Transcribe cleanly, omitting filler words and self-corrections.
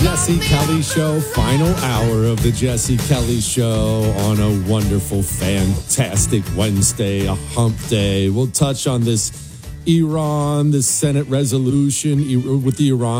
Jesse Kelly Show, final hour of the Jesse Kelly Show on a wonderful, fantastic Wednesday, a hump day. We'll touch on this Senate resolution with the Iran